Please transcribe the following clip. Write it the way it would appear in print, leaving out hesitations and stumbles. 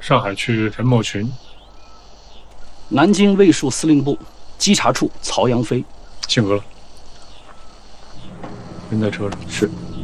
上海区陈某群。 南京卫戍司令部稽查处曹阳飞。 姓何？人在车上。 是。